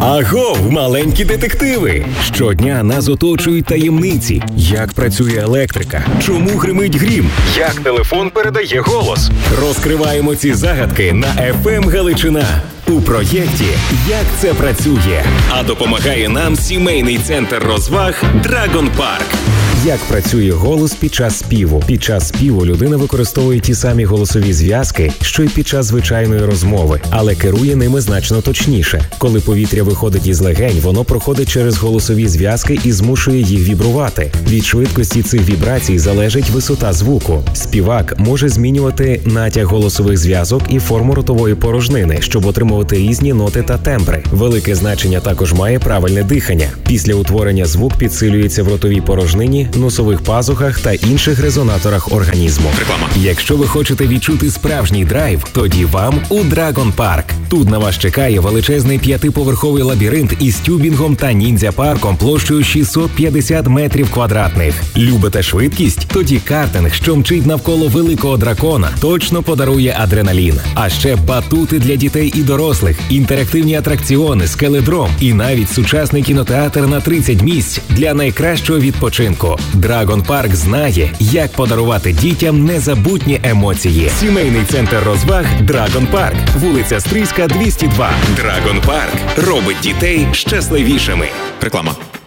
Агов, маленькі детективи! Щодня нас оточують таємниці. Як працює електрика? Чому гримить грім? Як телефон передає голос? Розкриваємо ці загадки на FM Галичина у проєкті «Як це працює?». А допомагає нам сімейний центр розваг Dragon Park. Як працює голос під час співу? Під час співу людина використовує ті самі голосові зв'язки, що й під час звичайної розмови, але керує ними значно точніше. Коли повітря виходить із легень, воно проходить через голосові зв'язки і змушує їх вібрувати. Від швидкості цих вібрацій залежить висота звуку. Співак може змінювати натяг голосових зв'язок і форму ротової порожнини, щоб отримувати різні ноти та тембри. Велике значення також має правильне дихання. Після утворення звук підсилюється в ротовій порожнині, носових пазухах та інших резонаторах організму. Реклама. Якщо ви хочете відчути справжній драйв, тоді вам у Dragon Park. Тут на вас чекає величезний 5-поверховий лабіринт із тюбінгом та ніндзя-парком площею 650 метрів квадратних. Любите швидкість? Тоді картинг, що мчить навколо великого дракона, точно подарує адреналін. А ще батути для дітей і дорослих, інтерактивні атракціони, скеледром і навіть сучасний кінотеатр на 30 місць для найкращого відпочинку. Dragon Park знає, як подарувати дітям незабутні емоції. Сімейний центр розваг Dragon Park. Вулиця Стрийська, 202. Dragon Park робить дітей щасливішими. Реклама.